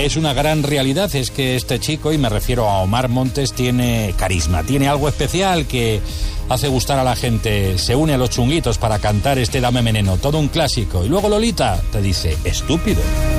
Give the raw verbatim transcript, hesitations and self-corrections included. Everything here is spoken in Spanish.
es una gran realidad, es que este chico, y me refiero a Omar Montes, tiene carisma, tiene algo especial que hace gustar a la gente. Se une a los Chunguitos para cantar este Dame Veneno, todo un clásico. Y luego Lolita te dice, estúpido.